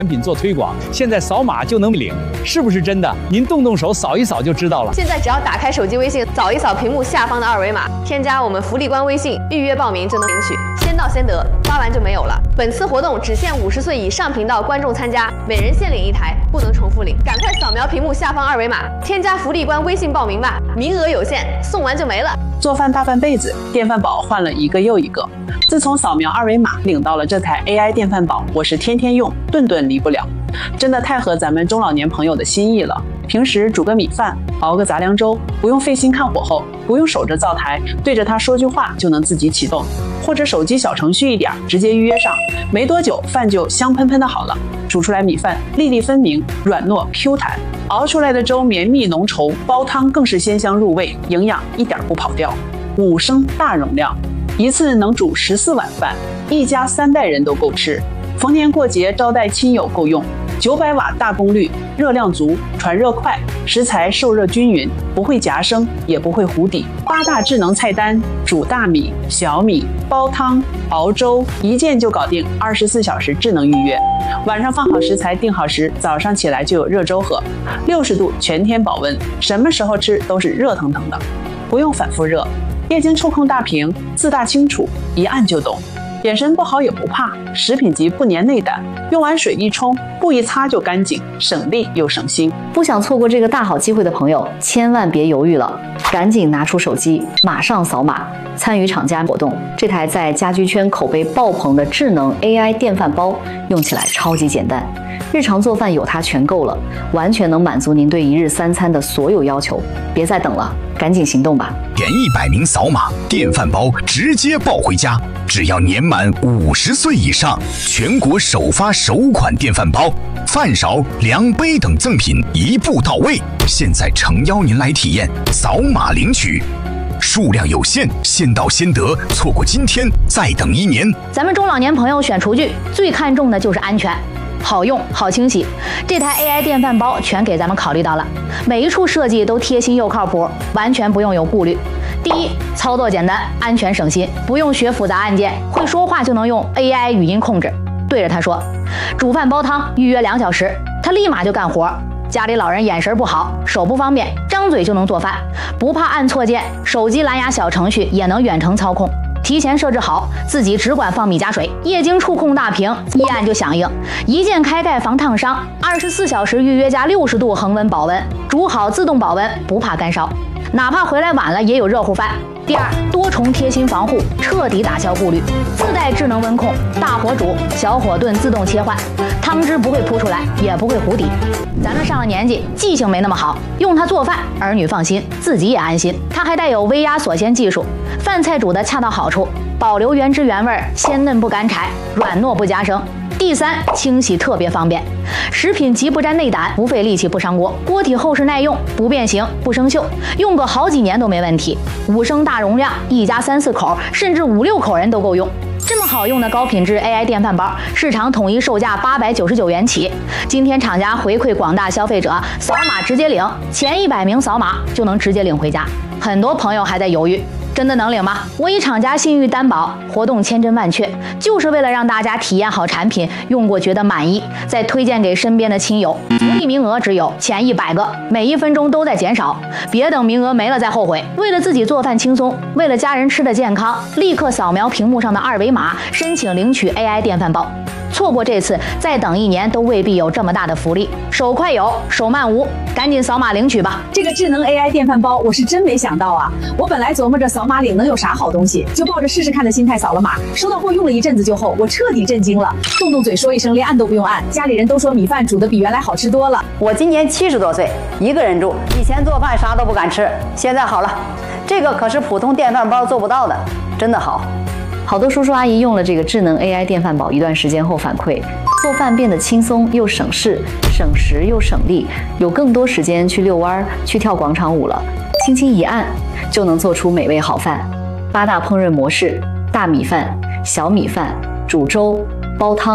产品做推广，现在扫码就能领，是不是真的？您动动手扫一扫就知道了。 现在只要打开手机微信，扫一扫屏幕下方的二维码，添加我们福利官微信，预约报名就能领取，先到先得，发完就没有了。本次活动只限50岁以上频道观众参加，每人限领1台，不能重复领。赶快扫描屏幕下方二维码，添加福利官微信报名吧，名额有限，送完就没了。 做饭大半辈子，电饭煲换了一个又一个。自从扫描二维码领到了这台 AI 电饭煲，我是天天用，顿顿离不了。真的太合咱们中老年朋友的心意了。平时煮个米饭，熬个杂粮粥，不用费心看火候，不用守着灶台，对着它说句话就能自己启动，或者手机小程序一点，直接预约上，没多久饭就香喷喷的好了。煮出来米饭粒粒分明，软糯 Q 弹，熬出来的粥绵密浓稠，煲汤更是鲜香入味，营养一点不跑掉。5升大容量，一次能煮14碗饭，一家3代人都够吃。逢年过节招待亲友够用。900瓦大功率，热量足，传热快，食材受热均匀，不会夹生，也不会糊底。8大智能菜单，煮大米、小米、煲汤、熬粥，一键就搞定，24小时智能预约。晚上放好食材，定好时，早上起来就有热粥喝，60度全天保温，什么时候吃都是热腾腾的，不用反复热。液晶触控大屏，字大清楚，一按就懂。眼神不好也不怕，食品级不粘内胆，用完水一冲，布一擦就干净，省力又省心。 不想错过这个大好机会的朋友，千万别犹豫了，赶紧拿出手机，马上扫码参与厂家活动。这台在家居圈口碑爆棚的智能 AI 电饭煲，用起来超级简单，日常做饭有它全够了，完全能满足您对1日3餐的所有要求。别再等了，赶紧行动吧！ 前100名扫码，电饭煲直接抱回家。只要年满50岁以上，全国首发首款电饭煲，饭勺、量杯等赠品一步到位。现在诚邀您来体验，扫码领取。数量有限，先到先得，错过今天再等1年。 咱们中老年朋友选厨具最看重的就是安全。好用好清洗，这台 AI 电饭煲全给咱们考虑到了，每一处设计都贴心又靠谱，完全不用有顾虑。第一，操作简单，安全省心，不用学复杂按键，会说话就能用 AI 语音控制，对着它说煮饭煲汤预约2小时，它立马就干活。家里老人眼神不好，手不方便，张嘴就能做饭，不怕按错键，手机蓝牙小程序也能远程操控。提前设置好，自己只管放米加水，液晶触控大屏，一按就响应，一键开盖防烫伤，24小时预约加60度恒温保温，煮好自动保温，不怕干烧，哪怕回来晚了也有热乎饭。第二，多重贴心防护，彻底打消顾虑，自带智能温控，大火煮，小火炖自动切换，汤汁不会扑出来，也不会糊底。咱们上了年纪，记性没那么好，用它做饭，儿女放心，自己也安心。它还带有微压锁鲜技术，饭菜煮的恰到好处，保留原汁原味，鲜嫩不干柴，软糯不夹生。第三，清洗特别方便，食品级不沾内胆，不费力气不伤锅，锅体厚实耐用，不变形不生锈，用个好几年都没问题。5升大容量，一家3、4口，甚至5、6口人都够用。这么好用的高品质 AI 电饭煲，市场统一售价899元起。今天厂家回馈广大消费者，扫码直接领，前100名扫码就能直接领回家。很多朋友还在犹豫，真的能领吗？我以厂家信誉担保，活动千真万确，就是为了让大家体验好产品，用过觉得满意，再推荐给身边的亲友。福利名额只有前100个，每1分钟都在减少，别等名额没了再后悔。为了自己做饭轻松，为了家人吃的健康，立刻扫描屏幕上的二维码，申请领取 AI 电饭煲。错过这次，再等1年都未必有这么大的福利。手快有，手慢无，赶紧扫码领取吧！ 这个智能 AI 电饭煲，我是真没想到啊！我本来琢磨着扫码领能有啥好东西，就抱着试试看的心态扫了码。收到后用了一阵子就后，我彻底震惊了，动嘴说一声，连按都不用按。家里人都说米饭煮的比原来好吃多了。 我今年70多岁，一个人住，以前做饭啥都不敢吃，现在好了，这个可是普通电饭煲做不到的，真的好。 好多叔叔阿姨用了这个智能 AI 电饭煲一段时间后反馈，做饭变得轻松又省事，省时又省力，有更多时间去遛弯、去跳广场舞了。轻轻一按，就能做出美味好饭。8大烹饪模式：大米饭、小米饭、煮粥、煲汤、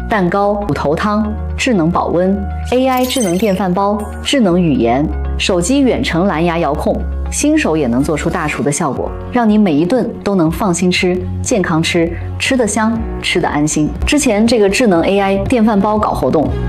蛋糕、骨头汤、智能保温、AI 智能电饭煲、智能语言、手机远程蓝牙遥控，新手也能做出大厨的效果，让你每一顿都能放心吃、健康吃，吃得香、吃得安心。之前这个智能 AI 电饭煲搞活动，